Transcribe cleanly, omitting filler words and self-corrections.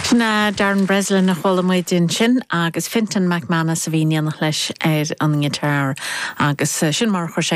Na Darren Breslin na cholamid sin agus Fintan McManus a bhí nach leis ar an gitar agus sin mar